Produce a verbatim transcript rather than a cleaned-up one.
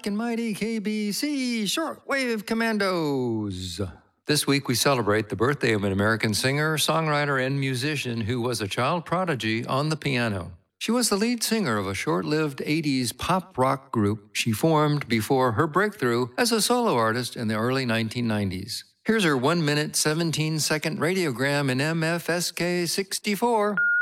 rock and mighty K B C Shortwave Commandos. This week we celebrate the birthday of an American singer, songwriter, and musician who was a child prodigy on the piano. She was the lead singer of a short-lived eighties pop rock group she formed before her breakthrough as a solo artist in the early nineteen nineties. Here's her one minute, seventeen second radiogram in M F S K sixty-four.